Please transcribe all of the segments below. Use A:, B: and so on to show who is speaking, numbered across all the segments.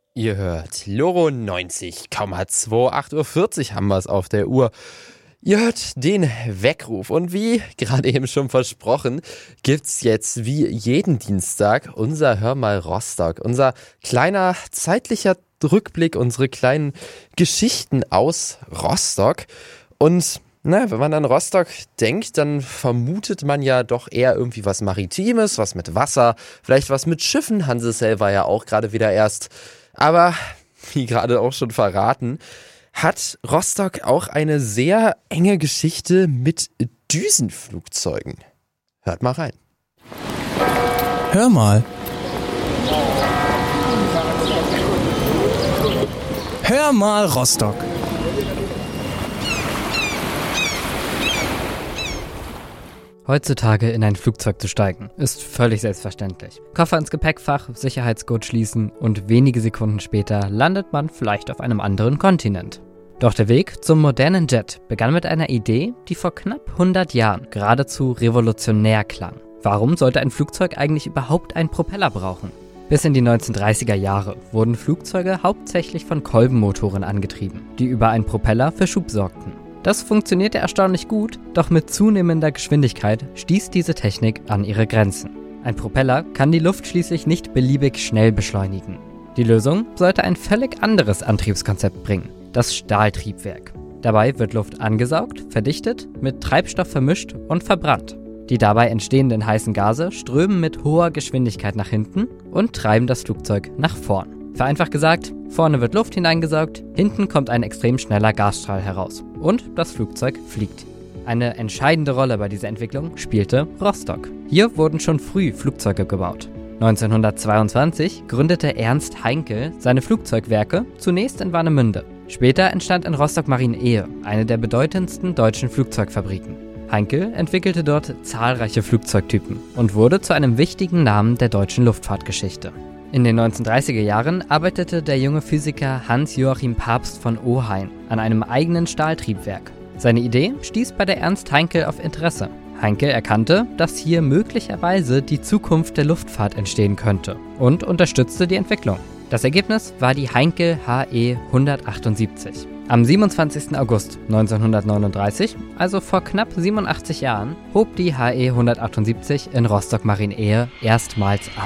A: Ihr hört Loro 90,2, 8:40 Uhr haben wir es auf der Uhr. Ihr hört den Weckruf und wie gerade eben schon versprochen, gibt's jetzt wie jeden Dienstag unser Hör mal Rostock. Unser kleiner zeitlicher Rückblick, unsere kleinen Geschichten aus Rostock. Und wenn man an Rostock denkt, dann vermutet man ja doch eher irgendwie was Maritimes, was mit Wasser, vielleicht was mit Schiffen. Hansesel war ja auch gerade wieder erst. Aber, wie gerade auch schon verraten, hat Rostock auch eine sehr enge Geschichte mit Düsenflugzeugen. Hört mal rein.
B: Hör mal. Hör mal Rostock.
C: Heutzutage in ein Flugzeug zu steigen, ist völlig selbstverständlich. Koffer ins Gepäckfach, Sicherheitsgurt schließen und wenige Sekunden später landet man vielleicht auf einem anderen Kontinent. Doch der Weg zum modernen Jet begann mit einer Idee, die vor knapp 100 Jahren geradezu revolutionär klang. Warum sollte ein Flugzeug eigentlich überhaupt einen Propeller brauchen? Bis in die 1930er Jahre wurden Flugzeuge hauptsächlich von Kolbenmotoren angetrieben, die über einen Propeller für Schub sorgten. Das funktionierte erstaunlich gut, doch mit zunehmender Geschwindigkeit stieß diese Technik an ihre Grenzen. Ein Propeller kann die Luft schließlich nicht beliebig schnell beschleunigen. Die Lösung sollte ein völlig anderes Antriebskonzept bringen, das Stahltriebwerk. Dabei wird Luft angesaugt, verdichtet, mit Treibstoff vermischt und verbrannt. Die dabei entstehenden heißen Gase strömen mit hoher Geschwindigkeit nach hinten und treiben das Flugzeug nach vorn. Vereinfacht gesagt, vorne wird Luft hineingesaugt, hinten kommt ein extrem schneller Gasstrahl heraus und das Flugzeug fliegt. Eine entscheidende Rolle bei dieser Entwicklung spielte Rostock. Hier wurden schon früh Flugzeuge gebaut. 1922 gründete Ernst Heinkel seine Flugzeugwerke zunächst in Warnemünde. Später entstand in Rostock-Marienehe eine der bedeutendsten deutschen Flugzeugfabriken. Heinkel entwickelte dort zahlreiche Flugzeugtypen und wurde zu einem wichtigen Namen der deutschen Luftfahrtgeschichte. In den 1930er Jahren arbeitete der junge Physiker Hans-Joachim Pabst von Ohain an einem eigenen Stahltriebwerk. Seine Idee stieß bei der Ernst Heinkel auf Interesse. Heinkel erkannte, dass hier möglicherweise die Zukunft der Luftfahrt entstehen könnte und unterstützte die Entwicklung. Das Ergebnis war die Heinkel HE 178. Am 27. August 1939, also vor knapp 87 Jahren, hob die HE 178 in Rostock-Marienehe erstmals ab.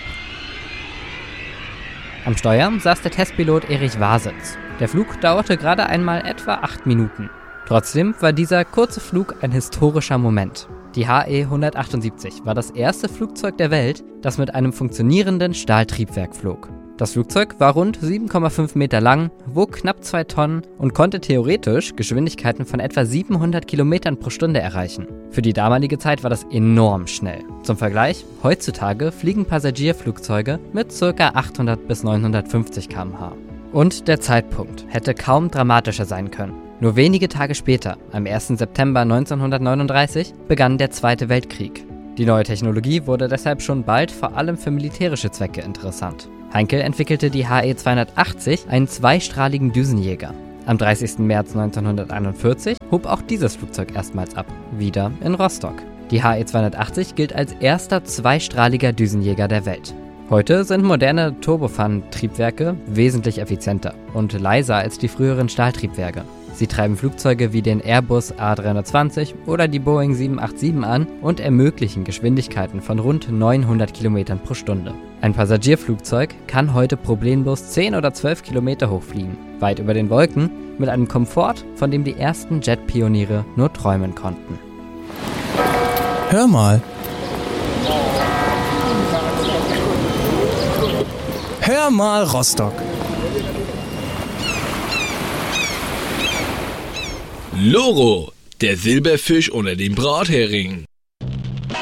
C: Am Steuer saß der Testpilot Erich Wasitz. Der Flug dauerte gerade einmal etwa 8 Minuten. Trotzdem war dieser kurze Flug ein historischer Moment. Die HE 178 war das erste Flugzeug der Welt, das mit einem funktionierenden Stahltriebwerk flog. Das Flugzeug war rund 7,5 Meter lang, wog knapp 2 Tonnen und konnte theoretisch Geschwindigkeiten von etwa 700 Kilometern pro Stunde erreichen. Für die damalige Zeit war das enorm schnell. Zum Vergleich, heutzutage fliegen Passagierflugzeuge mit ca. 800 bis 950 km/h. Und der Zeitpunkt hätte kaum dramatischer sein können. Nur wenige Tage später, am 1. September 1939, begann der Zweite Weltkrieg. Die neue Technologie wurde deshalb schon bald vor allem für militärische Zwecke interessant. Heinkel entwickelte die HE 280, einen zweistrahligen Düsenjäger. Am 30. März 1941 hob auch dieses Flugzeug erstmals ab, wieder in Rostock. Die HE 280 gilt als erster zweistrahliger Düsenjäger der Welt. Heute sind moderne Turbofan-Triebwerke wesentlich effizienter und leiser als die früheren Stahltriebwerke. Sie treiben Flugzeuge wie den Airbus A320 oder die Boeing 787 an und ermöglichen Geschwindigkeiten von rund 900 Kilometern pro Stunde. Ein Passagierflugzeug kann heute problemlos 10 oder 12 Kilometer hochfliegen, weit über den Wolken, mit einem Komfort, von dem die ersten Jet-Pioniere nur träumen konnten.
B: Hör mal. Hör mal Rostock.
D: Loro, der Silberfisch unter dem Brathering.